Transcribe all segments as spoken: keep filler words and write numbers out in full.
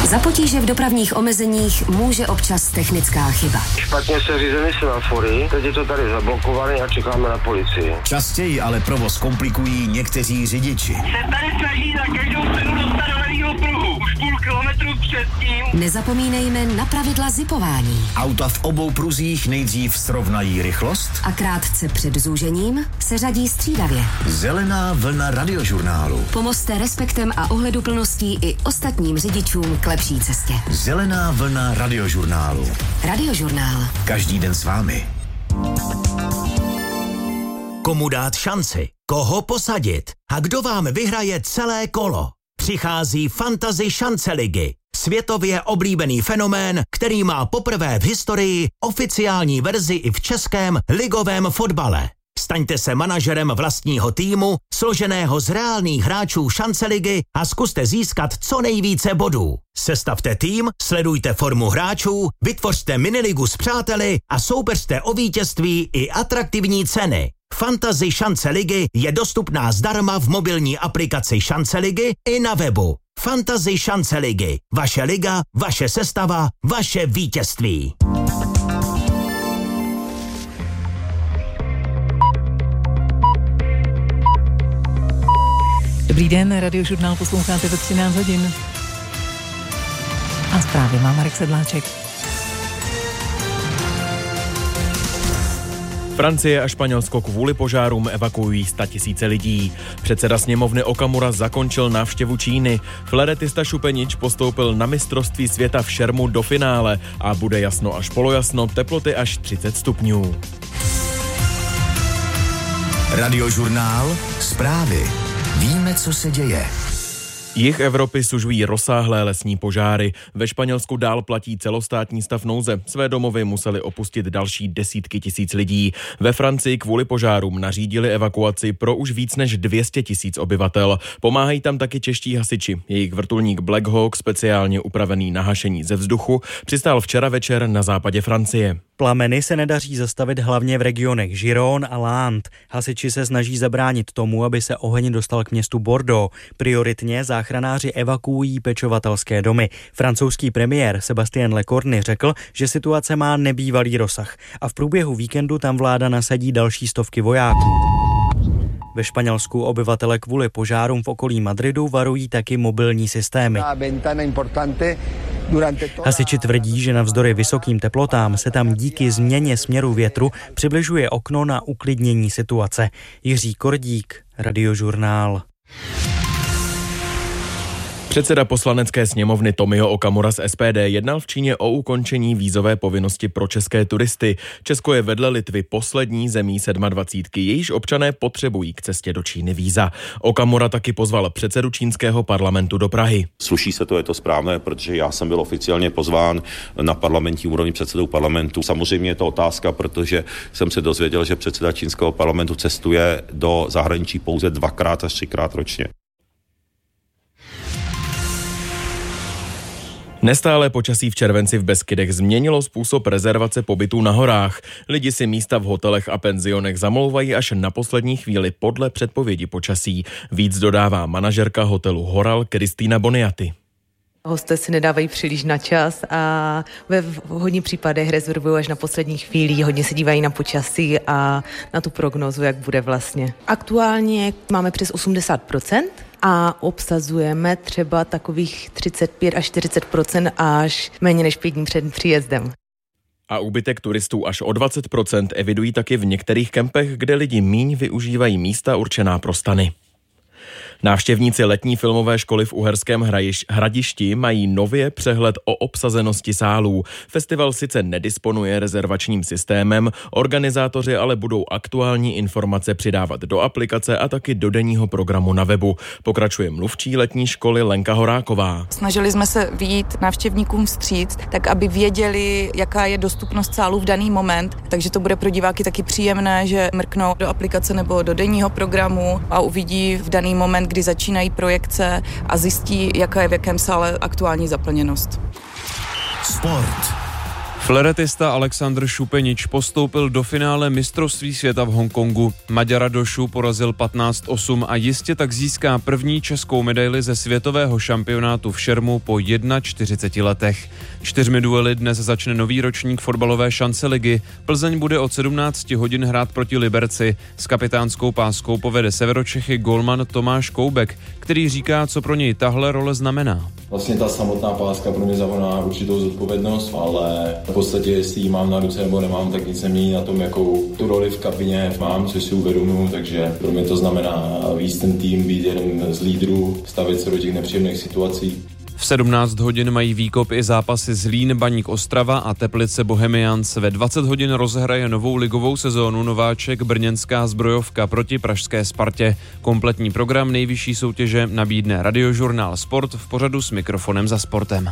Za potíže v dopravních omezeních může občas technická chyba. Špatně se řízeny semafory, teď je to tady zablokované a čekáme na policii. Častěji ale provoz komplikují někteří řidiči. Se tady snaží na každou cenu dostat do levýho pruhu. Už půl kilometru předtím. Nezapomínejme na pravidla zipování. Auta v obou pruzích nejdřív srovnají rychlost A krátce před zúžením se řadí střídavě. Zelená vlna radiožurnálu. Pomozte respektem a ohleduplností i ostatním řidičům k lepší cestě. Zelená vlna radiožurnálu. Radiožurnál. Každý den s vámi. Komu dát šanci? Koho posadit? A kdo vám vyhraje celé kolo? Přichází Fantasy šance ligy. Světově oblíbený fenomén, který má poprvé v historii oficiální verzi i v českém ligovém fotbale. Staňte se manažerem vlastního týmu, složeného z reálných hráčů šance ligy a zkuste získat co nejvíce bodů. Sestavte tým, sledujte formu hráčů, vytvořte miniligu s přáteli a soupeřte o vítězství i atraktivní ceny. Fantasy šance ligy je dostupná zdarma v mobilní aplikaci Šance ligy i na webu. Fantasy šance ligy. Vaše liga, vaše sestava, vaše vítězství. Dobrý den, Radiožurnál posloucháte ve třináct hodin. A zprávy má Marek Sedláček. Francie a Španělsko kvůli požárům evakuují statisíce lidí. Předseda sněmovny Okamura zakončil návštěvu Číny. Flaretista Šupenič postoupil na mistrovství světa v šermu do finále a bude jasno až polojasno, teploty až třicet stupňů. Radiožurnál. Zprávy. Víme, co se děje. Jih Evropy sužují rozsáhlé lesní požáry. Ve Španělsku dál platí celostátní stav nouze. Své domovy museli opustit další desítky tisíc lidí. Ve Francii kvůli požárům nařídili evakuaci pro už víc než dvě stě tisíc obyvatel. Pomáhají tam taky čeští hasiči. Jejich vrtulník Black Hawk, speciálně upravený na hašení ze vzduchu, přistál včera večer na západě Francie. Plameny se nedaří zastavit hlavně v regionech Gironde a Landes. Hasiči se snaží zabránit tomu, aby se oheň dostal k městu Bordeaux. Prioritně záchranáři evakuují pečovatelské domy. Francouzský premiér Sébastien Lecornu řekl, že situace má nebývalý rozsah a v průběhu víkendu tam vláda nasadí další stovky vojáků. Ve Španělsku obyvatele kvůli požárům v okolí Madridu varují taky mobilní systémy. Hasiči tvrdí, že navzdory vysokým teplotám se tam díky změně směru větru přibližuje okno na uklidnění situace. Jiří Kordík, Radiožurnál. Předseda poslanecké sněmovny Tomio Okamura z S P D jednal v Číně o ukončení vízové povinnosti pro české turisty. Česko je vedle Litvy poslední zemí sedmadvacítky, jejíž občané potřebují k cestě do Číny víza. Okamura taky pozval předsedu čínského parlamentu do Prahy. Sluší se to, je to správné, protože já jsem byl oficiálně pozván na parlamentní úrovni předsedou parlamentu. Samozřejmě je to otázka, protože jsem se dozvěděl, že předseda čínského parlamentu cestuje do zahraničí pouze dvakrát až třikrát ročně. Nestálé počasí v červenci v Beskydech změnilo způsob rezervace pobytů na horách. Lidi si místa v hotelech a penzionech zamlouvají až na poslední chvíli podle předpovědi počasí. Víc dodává manažerka hotelu Horal Kristýna Boniaty. Hosté si nedávají příliš na čas a ve hodně případech rezervují až na poslední chvíli, hodně se dívají na počasí a na tu prognózu, jak bude vlastně. Aktuálně máme přes osmdesát procent a obsazujeme třeba takových třicet pět až čtyřicet procent až méně než pět dní před příjezdem. A úbytek turistů až o dvacet procent evidují taky v některých kempech, kde lidi míň využívají místa určená pro stany. Návštěvníci letní filmové školy v Uherském Hradiš- Hradišti mají nově přehled o obsazenosti sálů. Festival sice nedisponuje rezervačním systémem, organizátoři ale budou aktuální informace přidávat do aplikace a taky do denního programu na webu. Pokračuje mluvčí letní školy Lenka Horáková. Snažili jsme se vyjít návštěvníkům vstříc, tak aby věděli, jaká je dostupnost sálů v daný moment, takže to bude pro diváky taky příjemné, že mrknou do aplikace nebo do denního programu a uvidí v daný moment, kdy začínají projekce a zjistí, jaká je v jakém sále aktuální zaplněnost. Sport. Fleretista Alexander Šupenič postoupil do finále mistrovství světa v Hongkongu. Maďara Došu porazil patnáct osm a jistě tak získá první českou medaili ze světového šampionátu v šermu po čtyřiceti jedna letech. Čtyřmi duely dnes začne nový ročník fotbalové šanceligy. Plzeň bude od sedmnácti hodin hrát proti Liberci. S kapitánskou páskou povede Severočechy golman Tomáš Koubek, který říká, co pro něj tahle role znamená. Vlastně ta samotná páska pro mě znamená určitou zodpovědnost, ale v podstatě jestli ji mám na ruce nebo nemám, tak nic nemění na tom, jakou tu roli v kabině mám, což si uvědomuji, takže pro mě to znamená víc ten tým, být jeden z lídrů, stavit se do těch nepříjemných situací. V sedmnáct hodin mají výkop i zápasy Zlín, Baník Ostrava a Teplice Bohemians. Ve dvacet hodin rozhraje novou ligovou sezónu nováček brněnská Zbrojovka proti pražské Spartě. Kompletní program nejvyšší soutěže nabídne Radiožurnál Sport v pořadu S mikrofonem za sportem.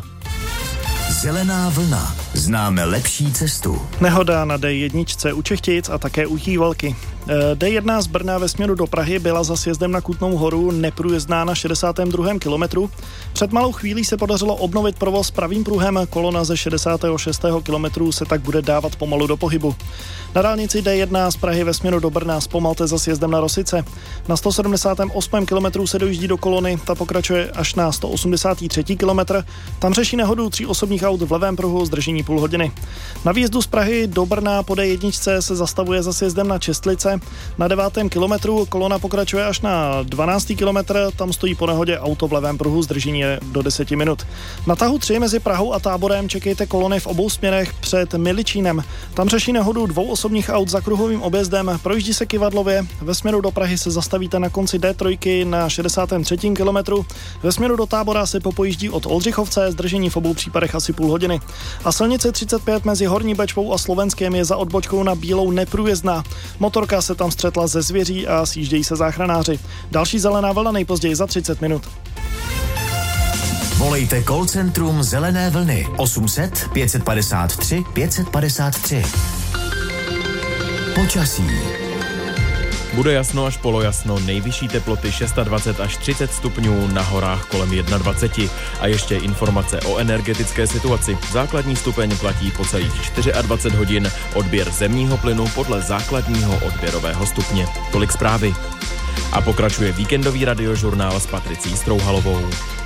Zelená vlna. Známe lepší cestu. Nehoda na D jedna u Čechtic a také u Jívalky. D jedna z Brna ve směru do Prahy byla za sjezdem na Kutnou Horu neprůjezdná na šedesátém druhém kilometru. Před malou chvílí se podařilo obnovit provoz pravým pruhem, kolona ze šedesátého šestého kilometru se tak bude dávat pomalu do pohybu. Na dálnici D jedna z Prahy ve směru do Brna zpomalte za sjezdem na Rosice. Na sto sedmdesátém osmém kilometru se dojíždí do kolony, ta pokračuje až na sto osmdesátém třetím kilometru. Tam řeší nehodu tří osobních aut v levém pruhu, zdržení půl hodiny. Na výjezdu z Prahy do Brna po D jedna se zastavuje za sjezdem na Čestlice. Na devátém kilometru kolona pokračuje až na dvanáctý kilometr, tam stojí po nehodě auto v levém pruhu, zdržení je do deseti minut. Na tahu tři mezi Prahou a Táborem čekejte kolony v obou směrech před Miličínem. Tam řeší nehodu dvou osobních aut za kruhovým objezdem, projíždí se Kyvadlově, ve směru do Prahy se zastavíte na konci D tři na šedesátém třetím kilometru, ve směru do Tábora se popojíždí od Oldřichovce, zdržení v obou případech asi půl hodiny. A silnice třicet pět mezi Horní Bečvou a Slovenskem je za odbočkou na Bílou neprůjezdná. Motorka se tam střetla ze zvěří a sjíždějí se záchranáři. Další zelená vlna nejpozději za třicet minut. Volejte call centrum Zelené vlny osm set pět padesát tři pět padesát tři. Počasí. Bude jasno až polojasno, nejvyšší teploty dvacet šest až třicet stupňů, na horách kolem dvacet jedna. A ještě informace o energetické situaci. Základní stupeň platí po celých dvacet čtyři hodin, odběr zemního plynu podle základního odběrového stupně. Tolik zprávy. A pokračuje víkendový radiožurnál s Patricí Strouhalovou.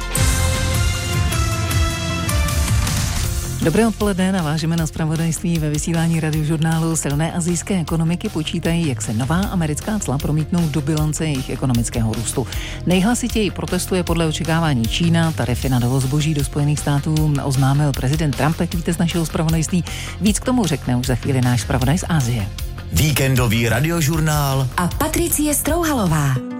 Dobré odpoledne, navážeme na zpravodajství. Ve vysílání radiožurnálu silné asijské ekonomiky počítají, jak se nová americká cla promítnou do bilance jejich ekonomického růstu. Nejhlasitěji protestuje podle očekávání Čína, tarify na dovoz zboží do Spojených států oznámil prezident Trump, jak víte z našeho zpravodajství. Víc k tomu řekne už za chvíli náš zpravodaj z Asie. Víkendový radiožurnál a Patricie Strouhalová.